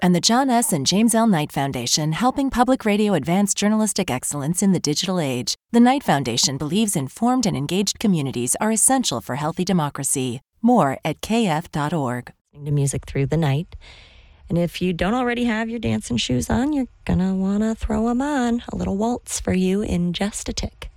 And the John S. and James L. Knight Foundation, helping public radio advance journalistic excellence in the digital age. The Knight Foundation believes informed and engaged communities are essential for healthy democracy. More at kf.org. To music through the night. And if you don't already have your dancing shoes on, you're going to want to throw them on. A little waltz for you in just a tick.